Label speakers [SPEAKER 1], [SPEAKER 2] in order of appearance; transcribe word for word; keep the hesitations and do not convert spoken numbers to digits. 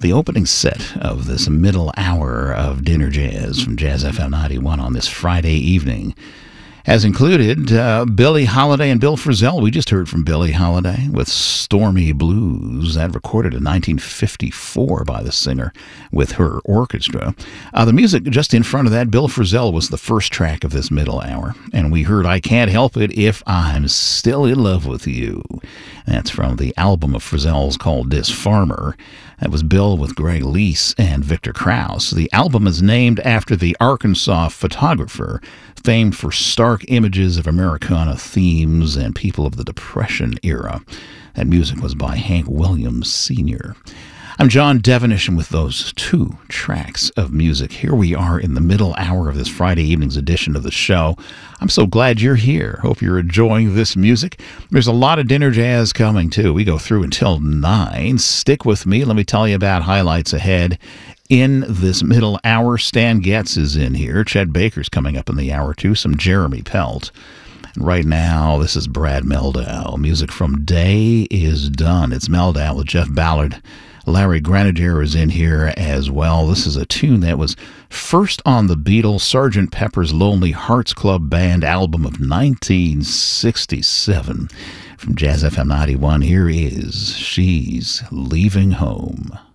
[SPEAKER 1] The opening set of this middle hour of Dinner Jazz from Jazz F M ninety-one on this Friday evening has included uh, Billie Holiday and Bill Frisell. We just heard from Billie Holiday with Stormy Blues, that recorded in nineteen fifty-four by the singer with her orchestra. Uh, the music just in front of that, Bill Frisell, was the first track of this middle hour, and we heard I Can't Help It If I'm Still in Love with You. That's from the album of Frisell's called This Farmer. That was Bill with Greg Lease and Victor Krause. The album is named after the Arkansas photographer famed for stark images of Americana themes and people of the Depression era. That music was by Hank Williams Senior I'm John Devenish, and with those two tracks of music, here we are in the middle hour of this Friday evening's edition of the show. I'm so glad you're here. Hope you're enjoying this music. There's a lot of dinner jazz coming, too. We go through until nine. Stick with me. Let me tell you about highlights ahead. In this middle hour, Stan Getz is in here. Chet Baker's coming up in the hour, too. Some Jeremy Pelt. And right now, this is Brad Mehldau. Music from Day Is Done. It's Mehldau with Jeff Ballard. Larry Grenadier is in here as well. This is a tune that was first on the Beatles' Sergeant Pepper's Lonely Hearts Club Band album of nineteen sixty-seven. From Jazz F M ninety-one, here is She's Leaving Home.